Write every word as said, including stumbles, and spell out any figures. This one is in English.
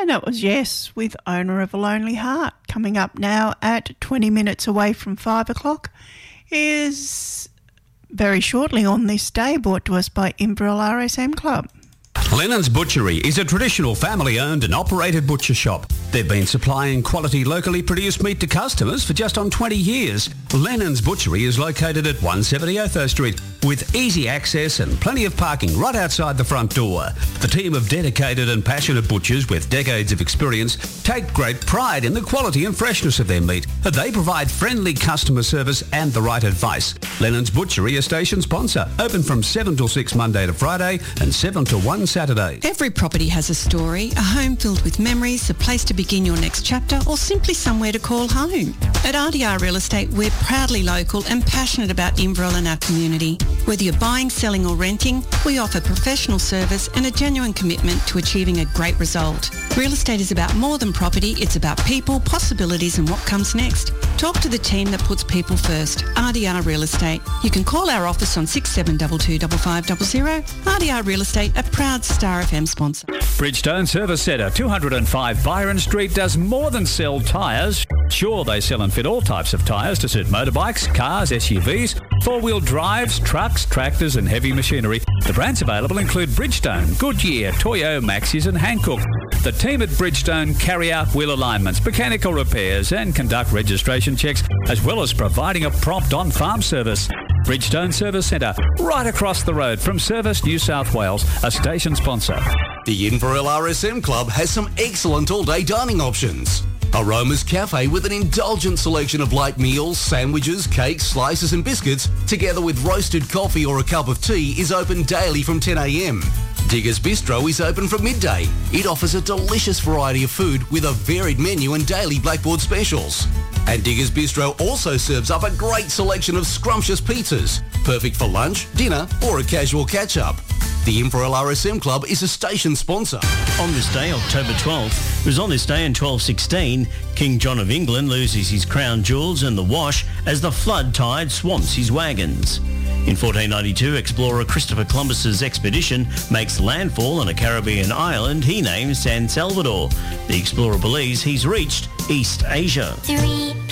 And that was Yes with Owner of a Lonely Heart. Coming up now at twenty minutes away from five o'clock is very shortly on this day, brought to us by Inverell R S M Club. Lennon's Butchery is a traditional family-owned and operated butcher shop. They've been supplying quality locally produced meat to customers for just on twenty years. Lennon's Butchery is located at one seventy Oath Street with easy access and plenty of parking right outside the front door. The team of dedicated and passionate butchers with decades of experience take great pride in the quality and freshness of their meat. They provide friendly customer service and the right advice. Lennon's Butchery, a station sponsor, open from seven till six Monday to Friday and seven to one Saturday. Every property has a story, a home filled with memories, a place to begin your next chapter, or simply somewhere to call home. At R D R Real Estate, we're proudly local and passionate about Inverell and our community. Whether you're buying, selling or renting, we offer professional service and a genuine commitment to achieving a great result. Real estate is about more than property, it's about people, possibilities and what comes next. Talk to the team that puts people first. R D R Real Estate. You can call our office on six seven two two five five zero zero. R D R Real Estate, a proud Star F M sponsor. Bridgestone Service Centre, two oh five Byron Street, does more than sell tyres. Sure, they sell and fit all types of tyres to suit motorbikes, cars, S U Vs, four-wheel drives, trucks, tractors and heavy machinery. The brands available include Bridgestone, Goodyear, Toyo, Maxxis and Hankook. The team at Bridgestone carry out wheel alignments, mechanical repairs and conduct registration checks, as well as providing a prompt on-farm service. Bridgestone Service Centre, right across the road from Service New South Wales, a station sponsor. The Inverell R S M Club has some excellent all-day dining options. Aroma's Cafe with an indulgent selection of light meals, sandwiches, cakes, slices and biscuits, together with roasted coffee or a cup of tea, is open daily from ten a m. Diggers Bistro is open from midday. It offers a delicious variety of food with a varied menu and daily Blackboard specials. And Diggers Bistro also serves up a great selection of scrumptious pizzas, perfect for lunch, dinner or a casual catch-up. The Inverell R S M Club is a station sponsor. On this day, October twelfth, it was on this day in twelve sixteen, King John of England loses his crown jewels and the Wash as the flood tide swamps his wagons. In fourteen ninety-two, explorer Christopher Columbus's expedition makes landfall on a Caribbean island he names San Salvador. The explorer believes he's reached East Asia. Three.